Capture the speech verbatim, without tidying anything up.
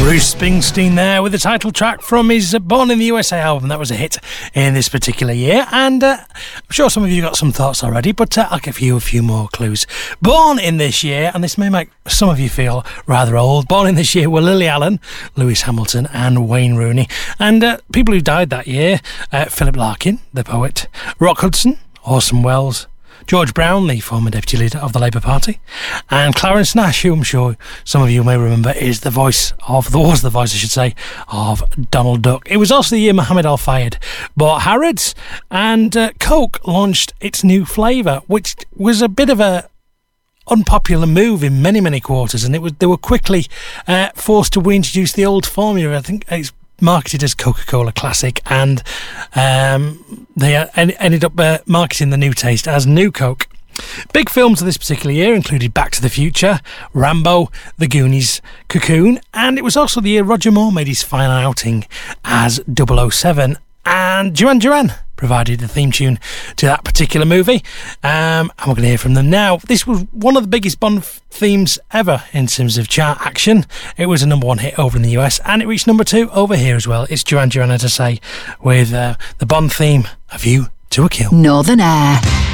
Bruce Springsteen there with the title track from his Born in the U S A album. That was a hit in this particular year, and uh, I'm sure some of you got some thoughts already, but uh, I'll give you a few more clues. Born in this year, and this may make some of you feel rather old, born in this year were Lily Allen, Lewis Hamilton and Wayne Rooney. And uh, people who died that year, uh, Philip Larkin, the poet, Rock Hudson, Orson Welles, George Brown, the former deputy leader of the Labour Party, and Clarence Nash, who I'm sure some of you may remember is the voice of, the was the voice I should say, of Donald Duck. It was also the year Mohammed Al-Fayed bought Harrods, and uh, Coke launched its new flavour, which was a bit of a unpopular move in many, many quarters, and it was they were quickly uh, forced to reintroduce the old formula. I think it's marketed as Coca-Cola Classic, and um, they uh, en- ended up uh, marketing the new taste as New Coke. Big films of this particular year included Back to the Future, Rambo, The Goonies, Cocoon, and it was also the year Roger Moore made his final outing as double oh seven, and Duran Duran provided the theme tune to that particular movie, um, and we're going to hear from them now. This was one of the biggest Bond f- themes ever in terms of chart action. It was a number one hit over in the U S, and it reached number two over here as well. It's Duran Duran, as I say, with uh, the Bond theme, A View to a Kill. Northern Air.